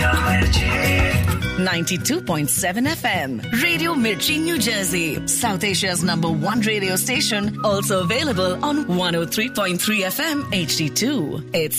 92.7 FM. Radio Mirchi, New Jersey. South Asia's #1 radio station. Also available on 103.3 FM HD2. It's